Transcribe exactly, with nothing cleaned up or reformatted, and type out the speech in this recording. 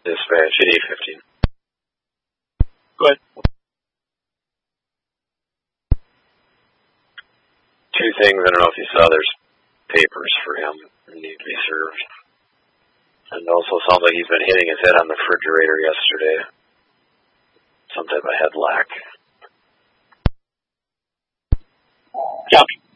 Dispatch at eight fifteen. Go ahead. Two things, I don't know if you saw, there's papers for him that need to be served. And also sounds like he's been hitting his head on the refrigerator yesterday. Some type of head lack. Copy.